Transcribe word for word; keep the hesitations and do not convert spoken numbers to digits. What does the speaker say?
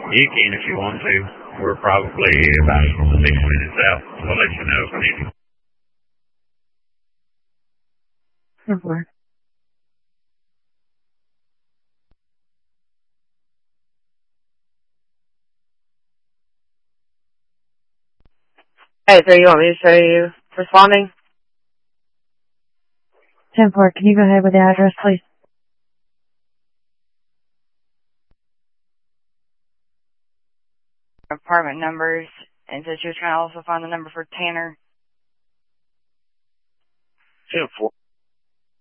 You can if you want to. We're probably about six minutes out. We'll let you know if we need to. ten four. Hey, so you want me to show you responding? ten four, can you go ahead with the address, please? Apartment numbers, and so she was trying to also find the number for Tanner. ten four.